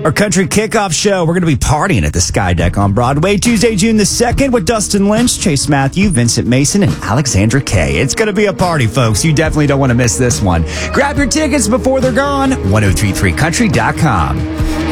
Our country kickoff show. We're going to be partying at the Sky Deck on Broadway Tuesday, June the 2nd with Dustin Lynch, Chase Matthew, Vincent Mason, and Alexandra Kay. It's going to be a party, folks. You definitely don't want to miss this one. Grab your tickets before they're gone. 1033country.com.